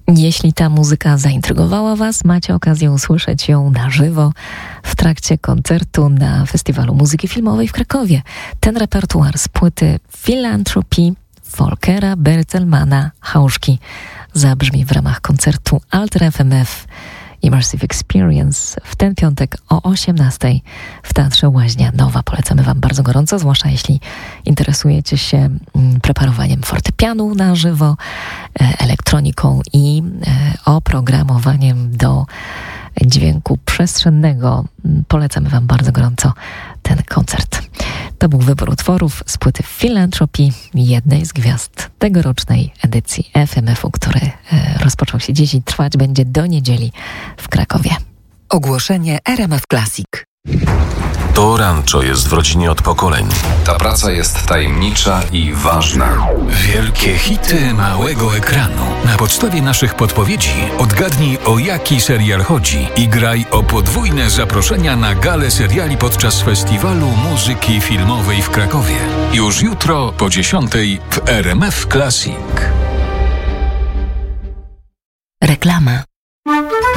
Jeśli ta muzyka zaintrygowała Was, macie okazję usłyszeć ją na żywo w trakcie koncertu na Festiwalu Muzyki Filmowej w Krakowie. Ten repertuar z płyty Philanthropy Volkera Bertelmana Hauszki zabrzmi w ramach koncertu Alter FMF Immersive Experience w ten piątek o 18:00 w Teatrze Łaźnia Nowa. Polecamy Wam bardzo gorąco, zwłaszcza jeśli interesujecie się preparowaniem fortepianu na żywo, elektroniką i oprogramowaniem do dźwięku przestrzennego. Polecamy Wam bardzo gorąco ten koncert. To był wybór utworów z płyty Philanthropy, jednej z gwiazd tegorocznej edycji FMF-u, który rozpoczął się dziś i trwać będzie do niedzieli w Krakowie. Ogłoszenie RMF Classic. To Rancho jest w rodzinie od pokoleń. Ta praca jest tajemnicza i ważna. Wielkie hity małego ekranu. Na podstawie naszych podpowiedzi odgadnij, o jaki serial chodzi i graj o podwójne zaproszenia na galę seriali podczas Festiwalu Muzyki Filmowej w Krakowie. Już jutro po 10:00 w RMF Classic. Reklama.